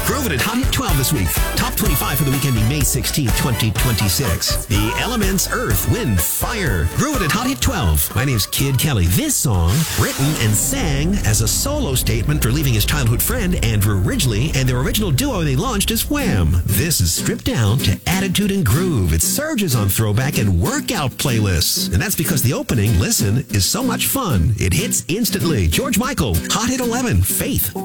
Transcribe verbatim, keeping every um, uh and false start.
Groovin' at Hot Hit twelve this week. Top twenty-five for the week ending May sixteenth, twenty twenty-six. The Elements, Earth, Wind, Fire. Groovin' at Hot Hit twelve. My name's Kid Kelly. This song, written and sang as a solo statement for leaving his childhood friend Andrew Ridgeley, and their original duo they launched as Wham. This is stripped down to attitude and groove. It surges on throwback and workout playlists. And that's because the opening, Listen, is so much fun. It hits instantly. George Michael, Hot Hit eleven, Faith.